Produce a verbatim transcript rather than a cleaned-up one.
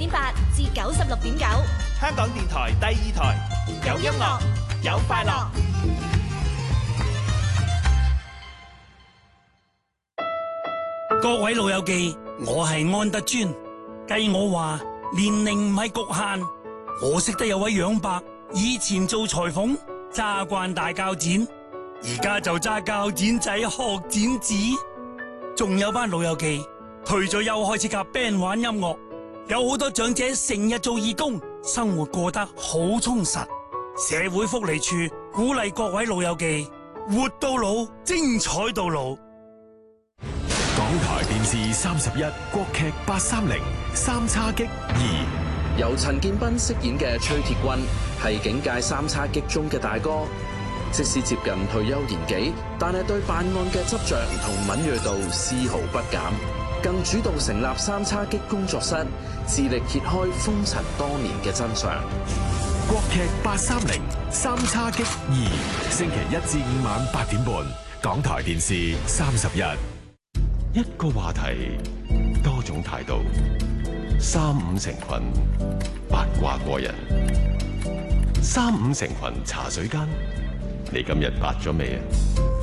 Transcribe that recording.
點八至九十六點九， 香港電台第二台，有音樂，有快樂。 各位老友記，我係安德尊。計我話年齡唔係局限，我識得有位楊伯，以前做裁縫，揸慣大鉸剪，而家就揸鉸剪仔學剪紙。仲有班老友記退咗休開始夾 band 玩音樂，有好多長者成日做義工，生活過得好充實。社會福利處鼓勵各位老友記活到老，精彩到老。 港台電視三十一國劇八三零三叉戟二， 由陳建斌飾演嘅崔鐵軍係警界三叉戟中嘅大哥，即使接近退休年紀，但係對辦案嘅執着同敏銳度絲毫不減，更主動成立三叉戟工作室，致力揭開風塵多年嘅真相。 國劇八三零三叉戟二，星期一至五晚八點半，港台電視三十一。一個話題，多種態度，三五成群，八卦過人。三五成群茶水間，你今日八咗未啊？